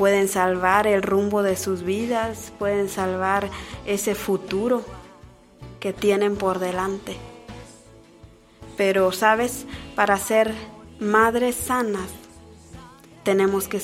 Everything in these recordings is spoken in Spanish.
pueden salvar el rumbo de sus vidas, pueden salvar ese futuro que tienen por delante. Pero, ¿sabes? Para ser madres sanas, tenemos que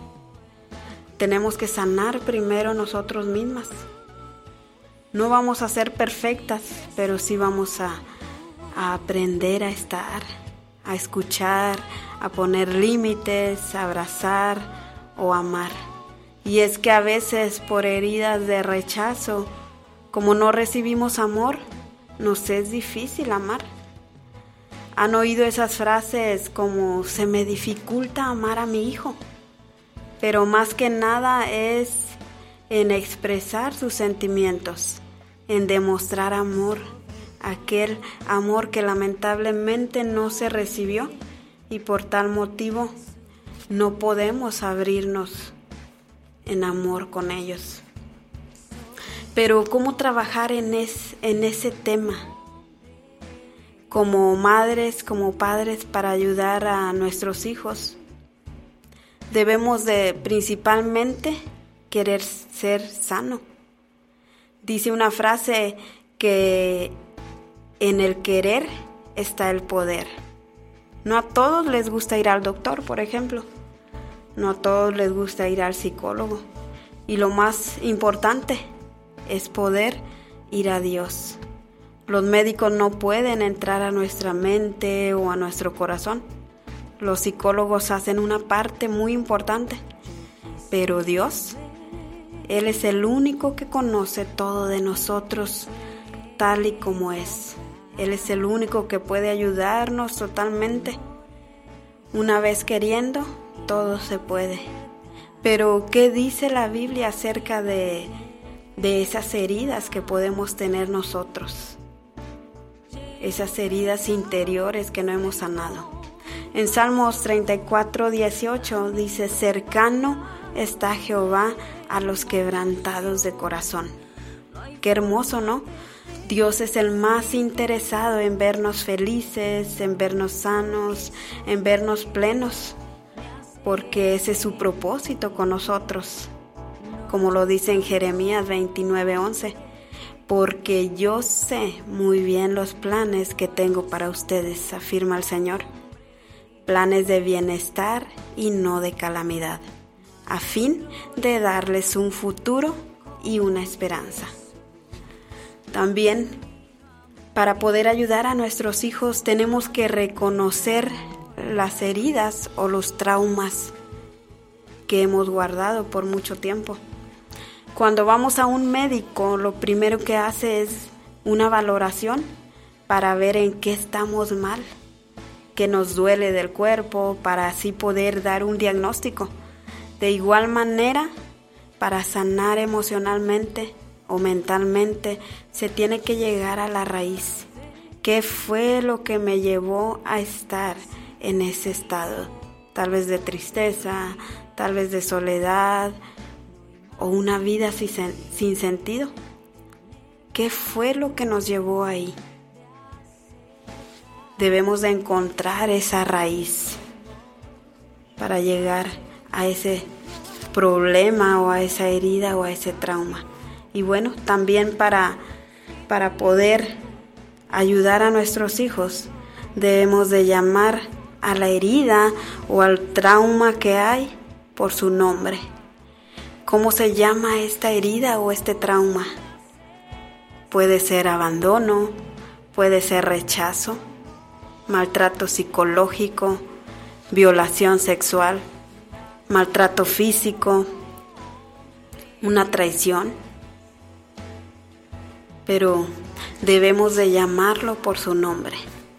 sanar primero nosotros mismas. No vamos a ser perfectas, pero sí vamos a aprender a estar, a escuchar, a poner límites, a abrazar o amar. Y es que a veces por heridas de rechazo, como no recibimos amor, nos es difícil amar. ¿Han oído esas frases como se me dificulta amar a mi hijo? Pero más que nada es en expresar sus sentimientos, en demostrar amor, aquel amor que lamentablemente no se recibió y por tal motivo no podemos abrirnos en amor con ellos. Pero ¿cómo trabajar en ese tema? Como madres, como padres, para ayudar a nuestros hijos, debemos de principalmente querer ser sano. Dice una frase que en el querer está el poder. No a todos les gusta ir al doctor, por ejemplo. No a todos les gusta ir al psicólogo. Y lo más importante es poder ir a Dios. Los médicos no pueden entrar a nuestra mente o a nuestro corazón. Los psicólogos hacen una parte muy importante. Pero Dios, Él es el único que conoce todo de nosotros tal y como es. Él es el único que puede ayudarnos totalmente. Una vez queriendo, todo se puede. Pero, ¿qué dice la Biblia acerca de esas heridas que podemos tener nosotros? Esas heridas interiores que no hemos sanado. En Salmos 34:18 dice, cercano está Jehová a los quebrantados de corazón. Qué hermoso, ¿no? Dios es el más interesado en vernos felices, en vernos sanos, en vernos plenos, porque ese es su propósito con nosotros. Como lo dice en Jeremías 29:11, porque yo sé muy bien los planes que tengo para ustedes, afirma el Señor, planes de bienestar y no de calamidad, a fin de darles un futuro y una esperanza. También, para poder ayudar a nuestros hijos, tenemos que reconocer las heridas o los traumas que hemos guardado por mucho tiempo. Cuando vamos a un médico, lo primero que hace es una valoración para ver en qué estamos mal, qué nos duele del cuerpo, para así poder dar un diagnóstico. De igual manera, para sanar emocionalmente o mentalmente, se tiene que llegar a la raíz. ¿Qué fue lo que me llevó a estar en ese estado? Tal vez de tristeza, tal vez de soledad o una vida sin sentido. ¿Qué fue lo que nos llevó ahí? Debemos de encontrar esa raíz para llegar a ese problema o a esa herida o a ese trauma. Y bueno, también para poder ayudar a nuestros hijos, debemos de llamar a la herida o al trauma que hay por su nombre. ¿Cómo se llama esta herida o este trauma? Puede ser abandono, puede ser rechazo, maltrato psicológico, violación sexual, maltrato físico, una traición. Pero debemos de llamarlo por su nombre.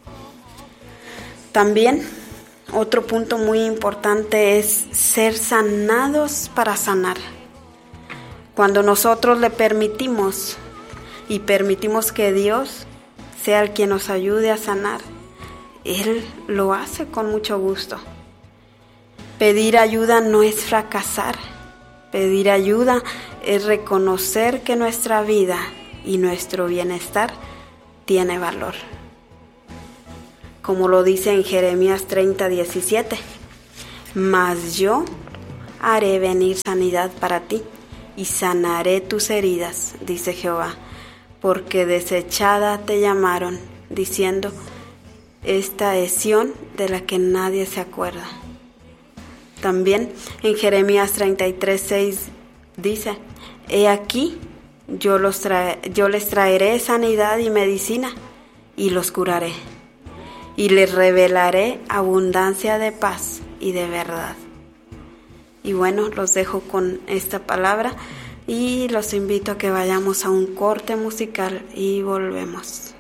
También otro punto muy importante es ser sanados para sanar. Cuando nosotros le permitimos que Dios sea el quien nos ayude a sanar, Él lo hace con mucho gusto. Pedir ayuda no es fracasar. Pedir ayuda es reconocer que nuestra vida y nuestro bienestar tiene valor. Como lo dice en Jeremías 30:17, mas yo haré venir sanidad para ti y sanaré tus heridas, dice Jehová, porque desechada te llamaron, diciendo, esta es Sión de la que nadie se acuerda. También en Jeremías 33:6 dice, he aquí, yo les traeré sanidad y medicina, y los curaré, y les revelaré abundancia de paz y de verdad. Y bueno, los dejo con esta palabra y los invito a que vayamos a un corte musical y volvemos.